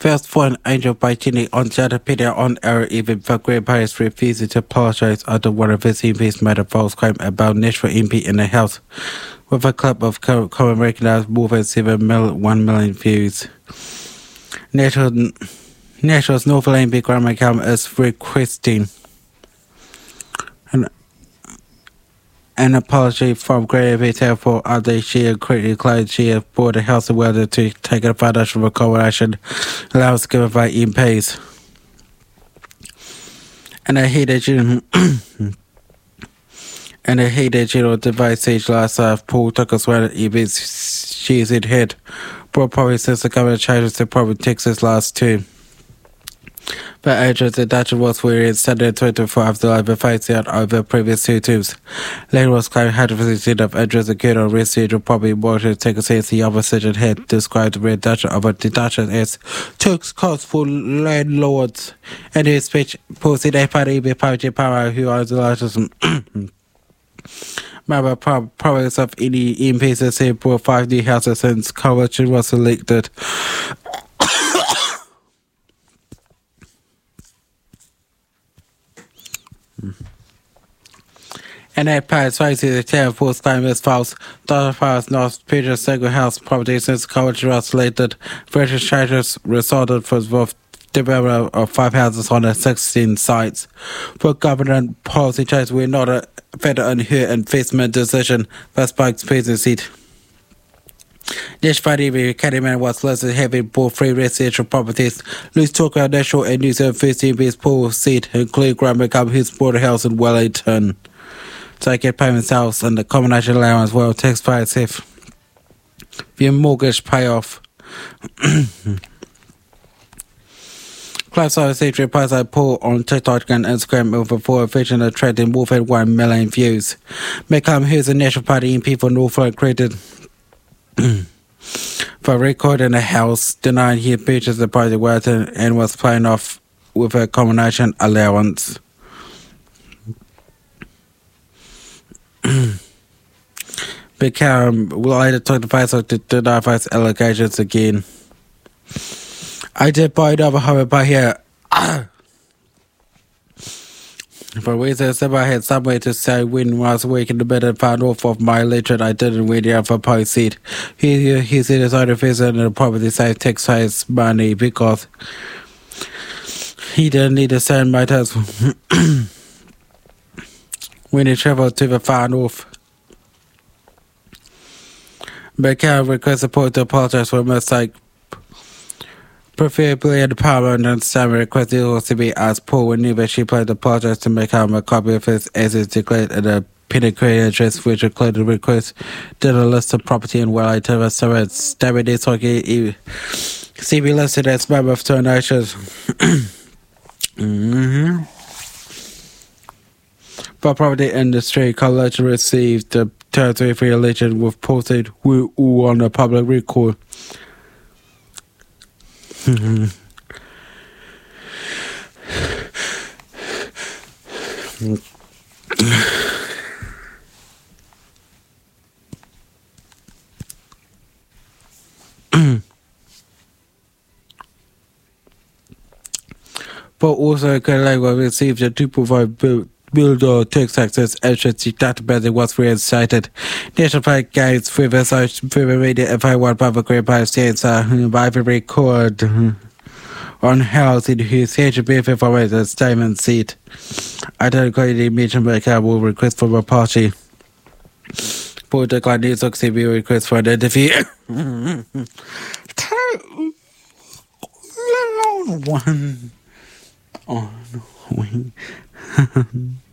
First Fallen Angel by Ginny on Wikipedia on air even for Greg Paris refusing to apologize after one of his MPs made a false claim about Nashville MP in the House with a clip of common recognized more than 1 million views. Nashville's Northern MP Graham McCallum is requesting an apology from Greg Patel for other she critically claimed she had brought the House of Whether to take advantage of a coalition allowance given by MPs. And a heated general device siege last night, Paul Tucker's one events she's in head brought probably since the government changes to probably Texas last two. But Andrews the Dutch was wearing Sunday 25 July facing out over previous two teams. Later was claiming 100% of Andrews occurred on residential property wanted to take a sense the opposition had described the Red Dutch of a deduction as took costs for landlords. And his speech posted a party with Public Power who owns the largest member province of any MPs that said brought 5 new houses since coalition was elected. And that part twice the town force claim is false. Dr. Farr's North Peter single house property since college was selected. British charges resulted for both development of 5 houses on the 16 sites. For government policy change, we're not a federal on her investment decision. That's Spike's presidency. This Friday, the Academy was listed having bought 3 residential properties. Loose talk about National and New Zealand First MP's pool seat, including Graham McCallum, his border house in Wellington. To get payments house and the combination allowance will taxpayers have the mortgage payoff. Class of Secretary President Paul on TikTok and Instagram over 4 vision attracting more than 1 million views. McCallum, who's a National Party MP for Norfolk, credited for recording the house, denying he purchased the project Wellington and was paying off with a combination allowance. McCallum will later took the face off to deny false allegations again. I did buy another home by here. For reasons that I had somewhere to say when I was working the better part off of my election, I didn't win the other post seat. He said his own visit and the property saved taxpayers money because he didn't need to send my tax when he traveled to the far north. McCallum requests support to apologize for a mistake, preferably in the Parliament, and some requested also to be asked Paul whenever she planned to apologize to McCallum a copy of his assets declared in a Pinnacle address, which included requests to the list of property in Wellington. So it's David Esoki, CB listed as member of Two Nations. But property industry coalition received the territory for election with posted we're all on the public record. But also Canada received a $2.5 billion tax access agency database was reinstated. National Park Games further media if I want public repair states by the record on house in his HBF for a statement seat. I don't clearly mention McCallum will request from a party. For the client news CB request for an interview. One on wing.